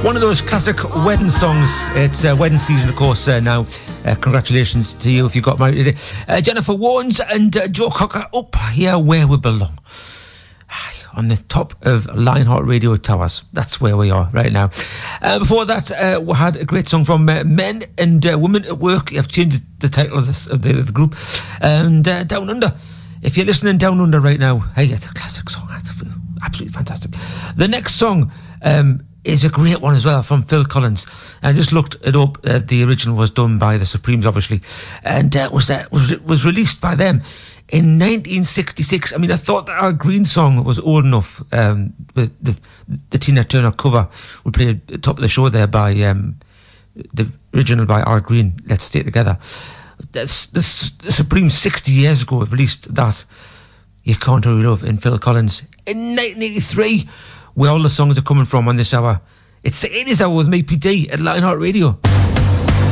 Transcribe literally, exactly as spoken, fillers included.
One of those classic wedding songs. It's uh, wedding season, of course, uh, now. Uh, congratulations to you if you got married today. Uh, Jennifer Warnes and uh, Joe Cocker up here where we belong. On the top of Lionheart Radio Towers. That's where we are right now. Uh, before that, uh, we had a great song from uh, Men and uh, Women at Work. I've changed the title of, this, of, the, of the group. And uh, Down Under. If you're listening Down Under right now, hey, it's a classic song. It's absolutely fantastic. The next song um, is a great one as well from Phil Collins. I just looked it up. Uh, the original was done by the Supremes, obviously. And uh, was, uh, was, was released by them in nineteen sixty-six. I mean, I thought that our Green song was old enough. Um, the, the the Tina Turner cover we played at the top of the show there by um, the original by Art Green. Let's Stay Together. That's the, the Supreme sixty years ago have released that. You Can't Hurry Love in Phil Collins in nineteen eighty-three, where all the songs are coming from on this hour. It's the eighties hour with me, P D, at Lionheart Radio.